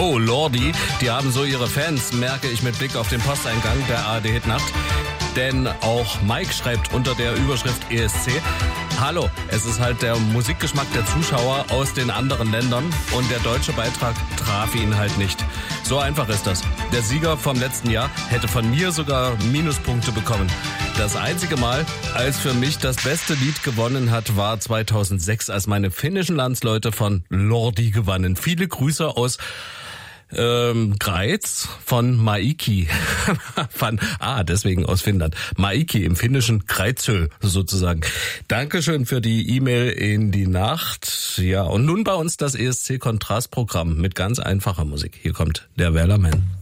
Oh Lordi, die haben so ihre Fans, merke ich mit Blick auf den Posteingang der ARD-Hitnacht. Denn auch Mike schreibt unter der Überschrift ESC: Hallo, es ist halt der Musikgeschmack der Zuschauer aus den anderen Ländern und der deutsche Beitrag traf ihn halt nicht. So einfach ist das. Der Sieger vom letzten Jahr hätte von mir sogar Minuspunkte bekommen. Das einzige Mal, als für mich das beste Lied gewonnen hat, war 2006, als meine finnischen Landsleute von Lordi gewannen. Viele Grüße aus Greiz von Maiki. Deswegen aus Finnland. Maiki im finnischen Greizö sozusagen. Dankeschön für die E-Mail in die Nacht. Ja, und nun bei uns das ESC-Kontrastprogramm mit ganz einfacher Musik. Hier kommt der Wellerman.